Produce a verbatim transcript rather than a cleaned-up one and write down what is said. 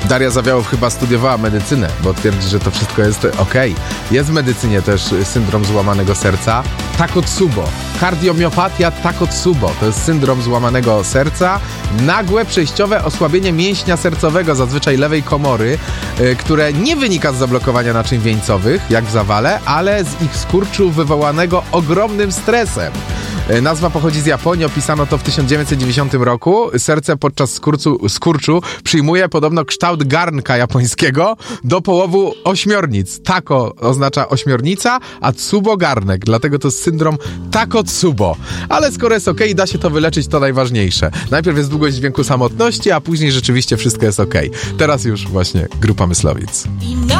Daria Zawiałow chyba studiowała medycynę, bo twierdzi, że to wszystko jest okej. Okay. Jest w medycynie też syndrom złamanego serca. Takotsubo. Kardiomiopatia Takotsubo. To jest syndrom złamanego serca. Nagłe, przejściowe osłabienie mięśnia sercowego, zazwyczaj lewej komory, yy, które nie wynika z zablokowania naczyń wieńcowych, jak w zawale, ale z ich skurczu wywołanego ogromnym stresem. Yy, nazwa pochodzi z Japonii, opisano to w tysiąc dziewięćset dziewięćdziesiątym roku. Serce podczas skurczu, skurczu przyjmuje podobno kształt garnka japońskiego do połowu ośmiornic. Tako oznacza ośmiornica, a tsubo garnek. Dlatego to jest syndrom Takotsubo. Ale skoro jest okej, da się to wyleczyć, to najważniejsze. Najpierw jest długość dźwięku samotności, a później rzeczywiście wszystko jest okej. Teraz już właśnie grupa Myslowic.